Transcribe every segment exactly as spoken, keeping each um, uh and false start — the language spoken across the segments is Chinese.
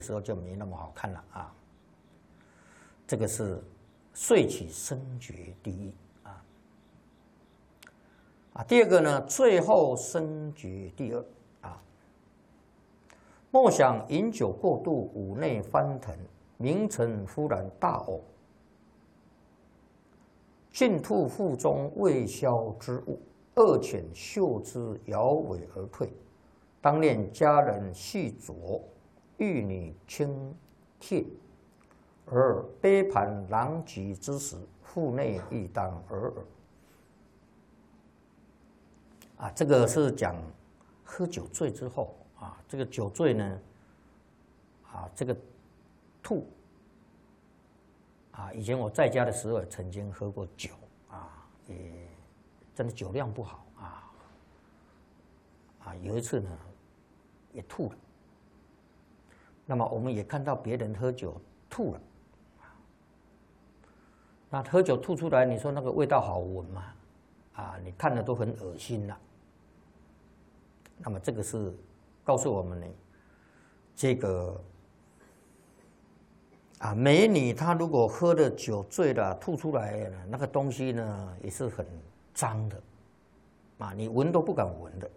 时候就没那么好看了啊。这个是睡起生觉第一啊啊，第二个呢，醉后生觉第二啊。莫想饮酒过度，五内翻腾，名臣忽然大呕，进吐腹中未消之物，恶犬嗅之，摇尾而退。当念家人细酌，玉女轻帖，而杯盘狼藉之时，腹内亦当尔尔。啊，这个是讲喝酒醉之后啊，这个酒醉呢，啊，这个吐啊，以前我在家的时候曾经喝过酒啊，也真的酒量不好啊，啊，有一次呢也吐了。那么我们也看到别人喝酒吐了，那喝酒吐出来，你说那个味道好闻吗？啊，你看了都很恶心了。那么这个是告诉我们呢，这个啊美女她如果喝了酒醉了吐出来那个东西呢，也是很脏的，啊，你闻都不敢闻的。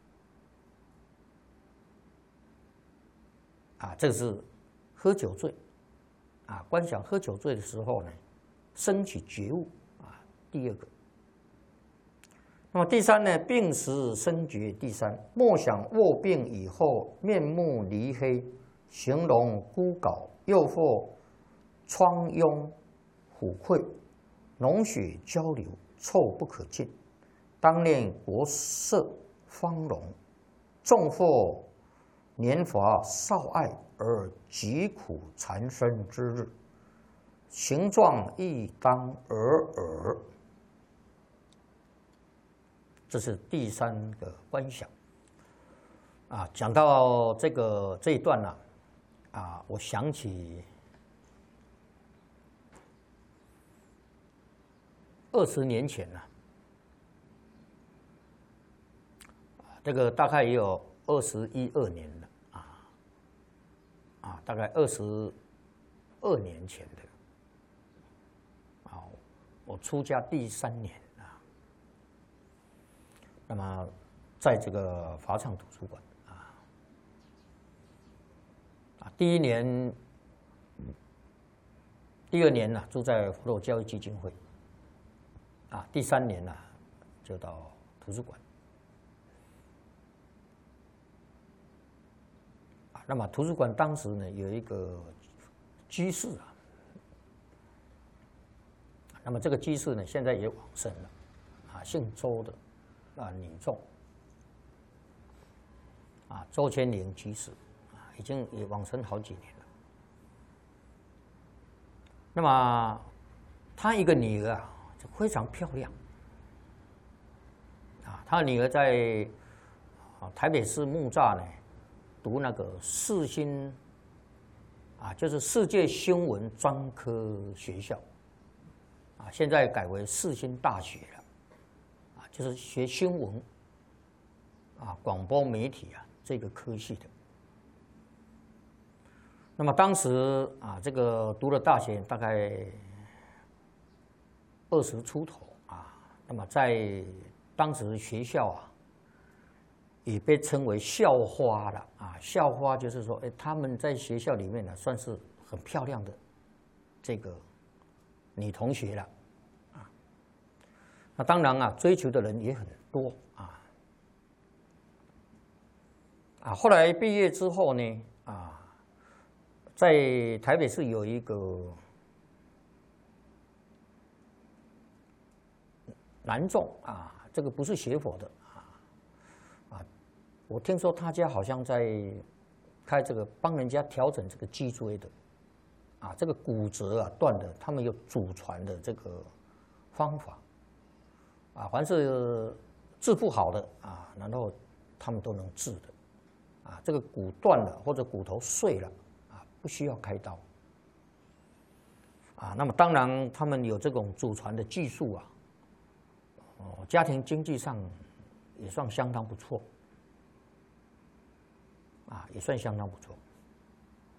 啊，这是喝酒醉，啊，观想喝酒醉的时候呢，升起觉悟啊，第二个。那么第三呢，病时生觉第三，莫想卧病以后面目离黑，形容枯槁，又或疮痈虎溃，脓血交流，臭不可进。当念国色芳容，纵或年华少爱而疾苦缠身之日，形状亦当尔尔。这是第三个观想啊。讲到这个这一段呢、啊，啊，我想起二十年前呢、啊，这个大概也有二十一二年了。啊，大概二十二年前的，啊，我出家第三年啊，那么在这个法场图书馆啊，啊，第一年、第二年呢、啊、住在佛陀教育基金会，啊，第三年呢、啊、就到图书馆。那么图书馆当时呢有一个居士啊，那么这个居士呢现在也往生了，啊，姓周的，啊，女众，啊，周千灵居士，啊，已经也往生好几年了。那么他一个女儿啊，非常漂亮，啊，他的女儿在啊台北市木栅呢。读那个世新啊，就是世界新闻专科学校啊，现在改为世新大学了啊，就是学新闻啊、广播媒体啊这个科系的。那么当时啊，这个读了大学大概二十出头啊，那么在当时学校啊。也被称为校花了啊！校花就是说，哎，他们在学校里面呢，算是很漂亮的这个女同学了啊。那当然啊，追求的人也很多啊。啊，后来毕业之后呢，啊，在台北市有一个男众啊，这个不是学佛的。我听说他家好像在开这个帮人家调整这个脊椎的，啊，这个骨折啊断的，他们有祖传的这个方法，啊，凡是治不好的啊，然后他们都能治的，啊，这个骨断了或者骨头碎了啊，不需要开刀，啊，那么当然他们有这种祖传的技术啊，哦，家庭经济上也算相当不错。啊，也算相当不错。